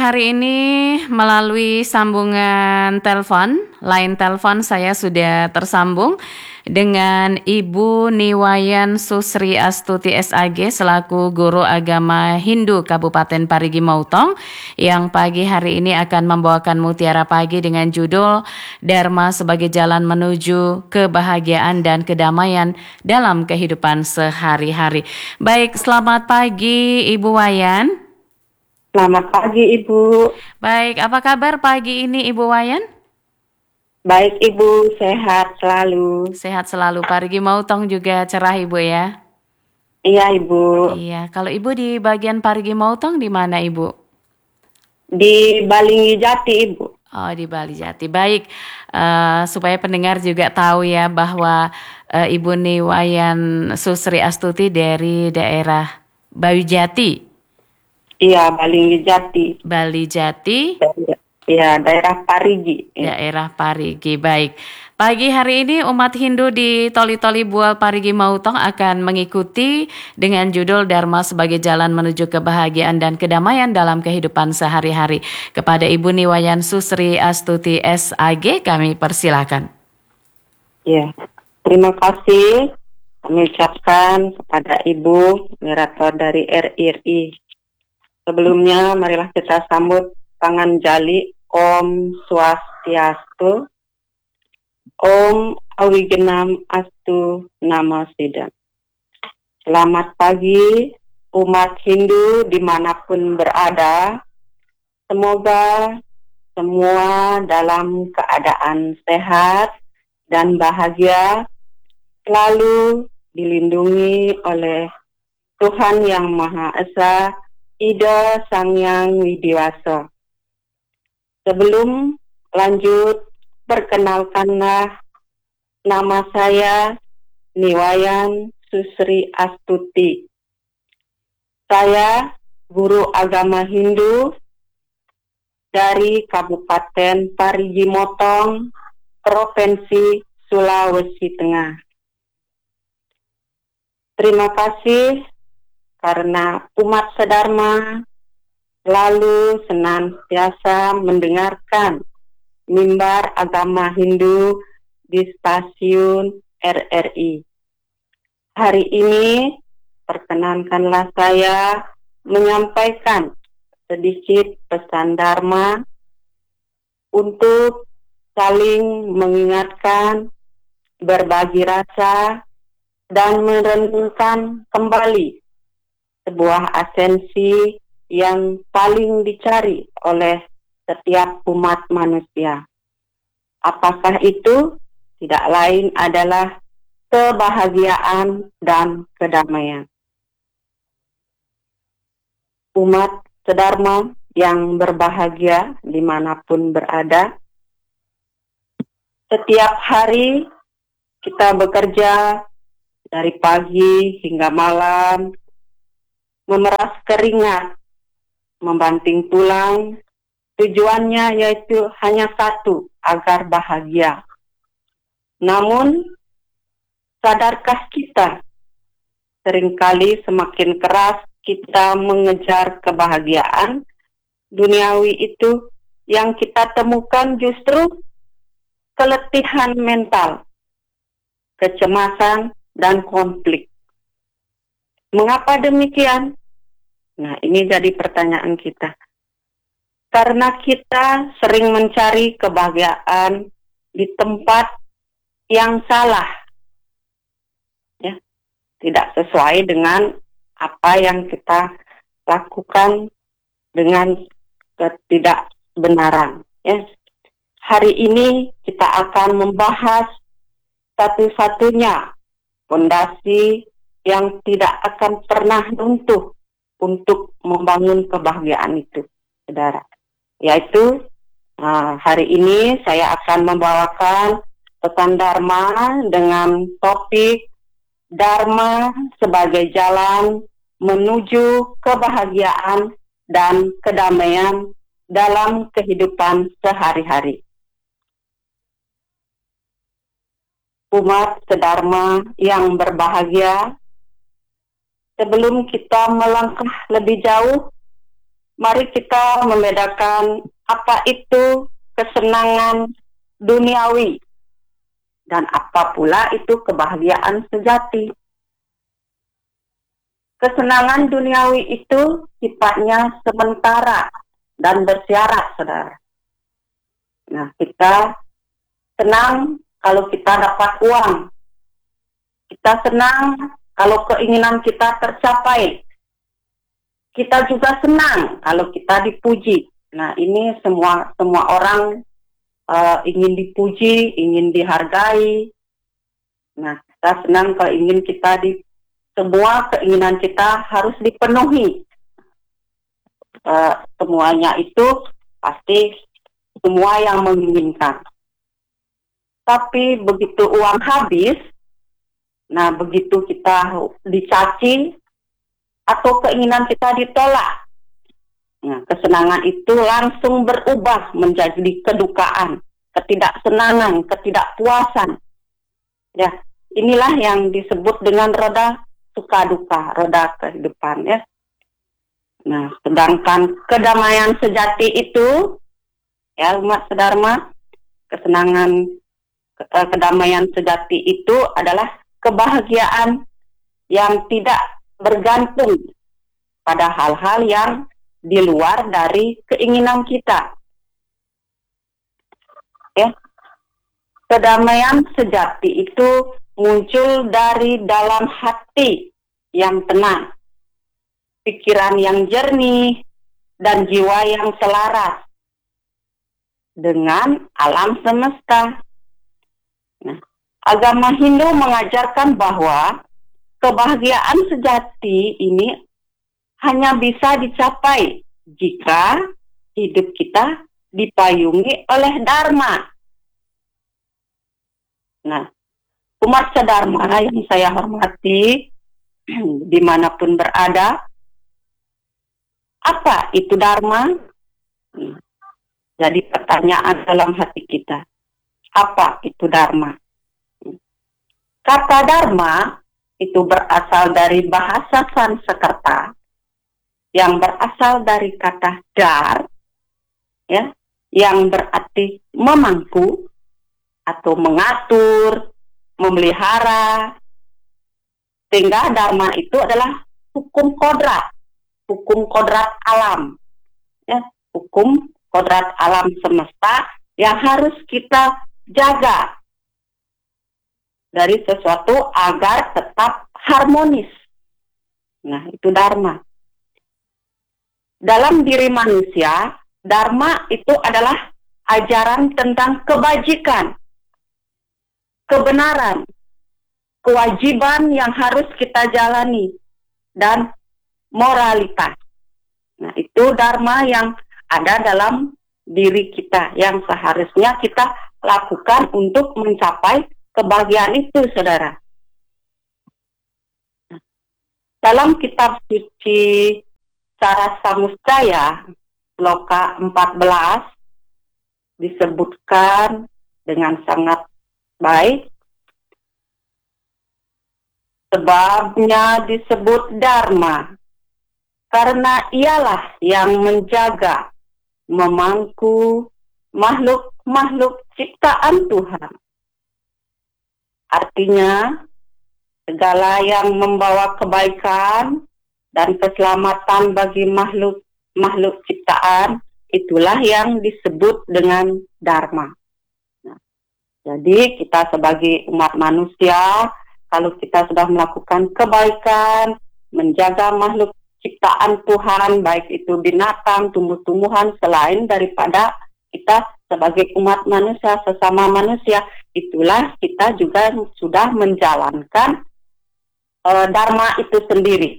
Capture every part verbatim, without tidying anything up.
Hari ini melalui sambungan telepon, line telepon saya sudah tersambung dengan Ibu Niwayan Susri Astuti S A G selaku Guru Agama Hindu Kabupaten Parigi Motong yang pagi hari ini akan membawakan Mutiara Pagi dengan judul Dharma sebagai Jalan Menuju Kebahagiaan dan Kedamaian dalam Kehidupan Sehari-hari. Baik, selamat pagi Ibu Wayan. Selamat pagi, Ibu. Baik, apa kabar pagi ini Ibu Wayan? Baik, Ibu. Sehat selalu. Sehat selalu. Parigi Motong juga cerah, Ibu ya? Iya, Ibu. Iya, kalau Ibu di bagian Parigi Motong di mana, Ibu? Di Balingjati, Ibu. Oh, di Bali Jati. Baik, uh, supaya pendengar juga tahu ya bahwa uh, Ibu Niwayan Susri Astuti dari daerah Bayu Jati. Iya, Balingjati. Bali Jati. Iya, daerah Parigi. Daerah Parigi, baik. Pagi hari ini umat Hindu di Toli-Toli Bual Parigi Motong akan mengikuti dengan judul Dharma sebagai Jalan Menuju Kebahagiaan dan Kedamaian dalam Kehidupan Sehari-hari. Kepada Ibu Niwayan Susri Astuti S A G kami persilakan. Ya, terima kasih kami ucapkan kepada Ibu moderator dari R I R I. Sebelumnya, marilah kita sambut tangan jali Om Swastiastu, Om Awigenam Astu Namo Sidam. Selamat pagi umat Hindu dimanapun berada. Semoga semua dalam keadaan sehat dan bahagia, selalu dilindungi oleh Tuhan Yang Maha Esa, Ida Sang Yang Widiwasa. Sebelum lanjut, perkenalkanlah nama saya Niwayan Susri Astuti. Saya guru agama Hindu dari Kabupaten Parigi Motong, Provinsi Sulawesi Tengah. Terima kasih karena umat sedharma lalu senantiasa mendengarkan mimbar agama Hindu di stasiun R R I. Hari ini perkenankanlah saya menyampaikan sedikit pesan Dharma untuk saling mengingatkan, berbagi rasa, dan merenungkan kembali sebuah esensi yang paling dicari oleh setiap umat manusia. Apakah itu? Tidak lain adalah kebahagiaan dan kedamaian. Umat sedharma yang berbahagia dimanapun berada. Setiap hari kita bekerja dari pagi hingga malam, memeras keringat, membanting tulang, tujuannya yaitu hanya satu, agar bahagia. Namun, sadarkah kita, seringkali semakin keras kita mengejar kebahagiaan duniawi itu, yang kita temukan justru keletihan mental, kecemasan, dan konflik. Mengapa demikian? Nah, ini jadi pertanyaan kita. Karena kita sering mencari kebahagiaan di tempat yang salah. Ya, tidak sesuai dengan apa yang kita lakukan dengan ketidakbenaran. Ya. Hari ini kita akan membahas satu-satunya fondasi yang tidak akan pernah runtuh untuk membangun kebahagiaan itu, saudara. Yaitu uh, hari ini saya akan membawakan pesan Dharma dengan topik Dharma sebagai jalan menuju kebahagiaan dan kedamaian dalam kehidupan sehari-hari. Umat sedharma yang berbahagia, sebelum kita melangkah lebih jauh, mari kita membedakan apa itu kesenangan duniawi dan apa pula itu kebahagiaan sejati. Kesenangan duniawi itu sifatnya sementara dan bersyarat, saudara. Nah, kita senang kalau kita dapat uang. Kita senang kalau keinginan kita tercapai. Kita juga senang kalau kita dipuji. Nah, ini semua semua orang uh, ingin dipuji, ingin dihargai. Nah, kita senang kalau ingin kita di semua keinginan kita harus dipenuhi. Uh, semuanya itu pasti semua yang menginginkan. Tapi begitu uang habis, nah begitu kita dicaci atau keinginan kita ditolak, nah kesenangan itu langsung berubah menjadi kedukaan, ketidaksenangan, ketidakpuasan. Ya, inilah yang disebut dengan roda suka duka, roda kehidupan, ya. Nah, sedangkan kedamaian sejati itu, ya umat sedharma, kesenangan kedamaian sejati itu adalah kebahagiaan yang tidak bergantung pada hal-hal yang di luar dari keinginan kita. Ya, kedamaian sejati itu muncul dari dalam hati yang tenang, pikiran yang jernih, dan jiwa yang selaras dengan alam semesta. Nah, agama Hindu mengajarkan bahwa kebahagiaan sejati ini hanya bisa dicapai jika hidup kita dipayungi oleh Dharma. Nah, umat sedharma yang saya hormati, dimanapun berada, apa itu Dharma? Jadi pertanyaan dalam hati kita, apa itu Dharma? Kata Dharma itu berasal dari bahasa Sanskerta yang berasal dari kata dar, ya, yang berarti memangku atau mengatur, memelihara. Sehingga Dharma itu adalah hukum kodrat, hukum kodrat alam, ya, hukum kodrat alam semesta yang harus kita jaga dari sesuatu agar tetap harmonis. Nah, itu Dharma. Dalam diri manusia, Dharma itu adalah ajaran tentang kebajikan, kebenaran, kewajiban yang harus kita jalani, dan moralitas. Nah, itu Dharma yang ada dalam diri kita, yang seharusnya kita lakukan untuk mencapai kebahagiaan itu, saudara. Dalam kitab suci Cara Samuscaya, Loka empat belas, disebutkan dengan sangat baik. Sebabnya disebut Dharma, karena ialah yang menjaga, memangku makhluk-makhluk ciptaan Tuhan. Artinya, segala yang membawa kebaikan dan keselamatan bagi makhluk-makhluk ciptaan, itulah yang disebut dengan Dharma. Nah, jadi kita sebagai umat manusia, kalau kita sudah melakukan kebaikan, menjaga makhluk ciptaan Tuhan, baik itu binatang, tumbuh-tumbuhan, selain daripada kita sebagai umat manusia, sesama manusia, itulah kita juga sudah menjalankan uh, Dharma itu sendiri.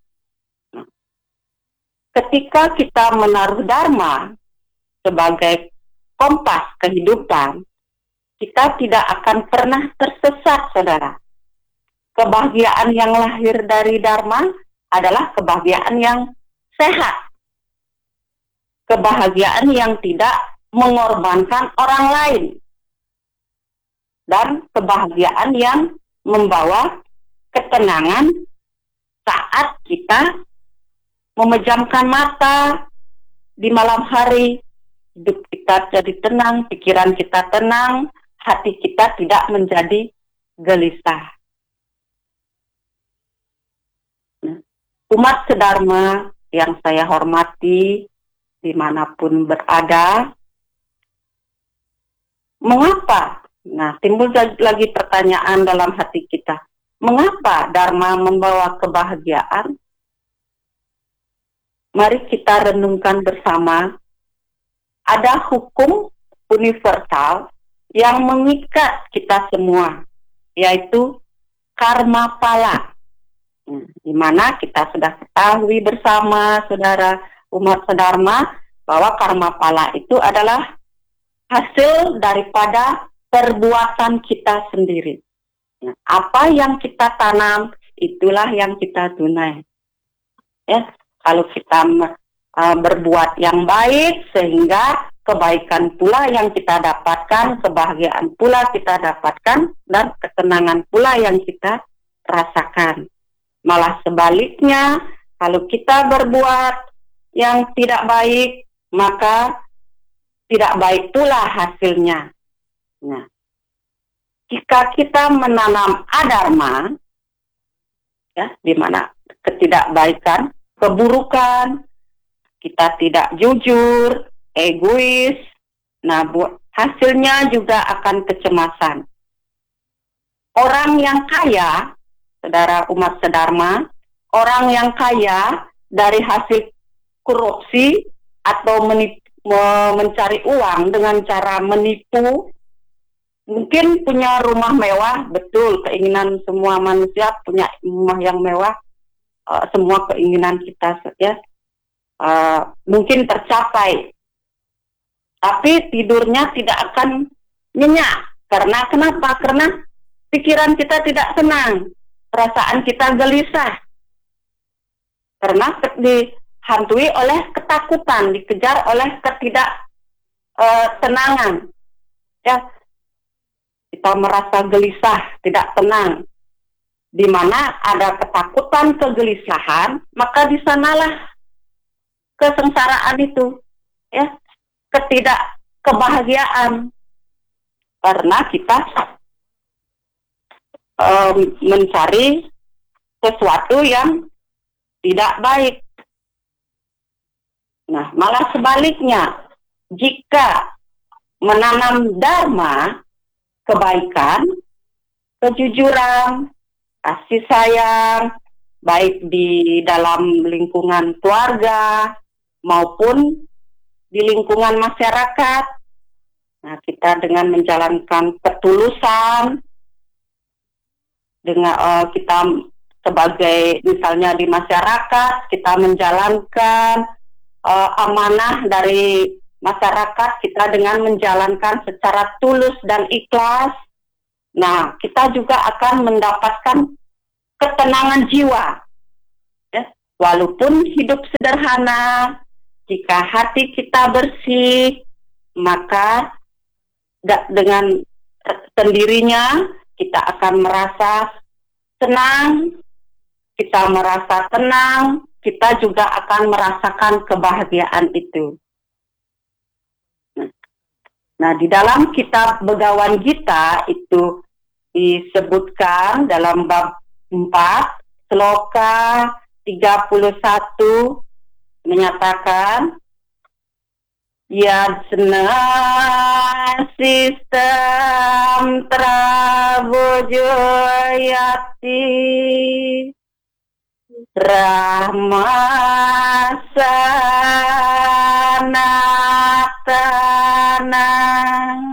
Ketika kita menaruh Dharma sebagai kompas kehidupan, kita tidak akan pernah tersesat, saudara. Kebahagiaan yang lahir dari Dharma adalah kebahagiaan yang sehat. Kebahagiaan yang tidak mengorbankan orang lain. Dan kebahagiaan yang membawa ketenangan saat kita memejamkan mata, di malam hari, hidup kita jadi tenang, pikiran kita tenang, hati kita tidak menjadi gelisah. Nah, umat sedharma yang saya hormati, dimanapun berada, mengapa? Nah, timbul lagi pertanyaan dalam hati kita. Mengapa Dharma membawa kebahagiaan? Mari kita renungkan bersama. Ada hukum universal yang mengikat kita semua, yaitu karma pala. Nah, di mana kita sudah ketahui bersama, saudara umat sedharma, bahwa karma pala itu adalah hasil daripada perbuatan kita sendiri. Nah, apa yang kita tanam, itulah yang kita tunai. Ya, kalau kita uh, berbuat yang baik, sehingga kebaikan pula yang kita dapatkan, kebahagiaan pula kita dapatkan, dan ketenangan pula yang kita rasakan. Malah sebaliknya, kalau kita berbuat yang tidak baik, maka tidak baik pula hasilnya. Nah, jika kita menanam adharma, ya, di mana ketidakbaikan, keburukan, kita tidak jujur, egois, nah bu- hasilnya juga akan kecemasan. Orang yang kaya, saudara umat sedharma, orang yang kaya dari hasil korupsi atau menipu, mencari uang dengan cara menipu, mungkin punya rumah mewah, betul, keinginan semua manusia punya rumah yang mewah, uh, semua keinginan kita ya, uh, mungkin tercapai. Tapi tidurnya tidak akan nyenyak. Karena kenapa? Karena pikiran kita tidak senang, perasaan kita gelisah. Karena dihantui oleh ketakutan, dikejar oleh ketidaktenangan. Uh, ya, kita merasa gelisah, tidak tenang. Di mana ada ketakutan, kegelisahan, maka di sanalah kesengsaraan itu, ya, ketidakkebahagiaan. Karena kita um, mencari sesuatu yang tidak baik. Nah, malah sebaliknya, jika menanam dharma, kebaikan, kejujuran, kasih sayang, baik di dalam lingkungan keluarga maupun di lingkungan masyarakat. Nah, kita dengan menjalankan ketulusan, dengan uh, kita sebagai misalnya di masyarakat, kita menjalankan uh, amanah dari masyarakat, kita dengan menjalankan secara tulus dan ikhlas. Nah, kita juga akan mendapatkan ketenangan jiwa. Ya, walaupun hidup sederhana, jika hati kita bersih, maka dengan sendirinya kita akan merasa senang, kita merasa tenang, kita juga akan merasakan kebahagiaan itu. Nah, di dalam kitab Begawan Gita itu disebutkan dalam bab empat, sloka tiga puluh satu, menyatakan, Yajna sistem trabojoyati rahmasanatana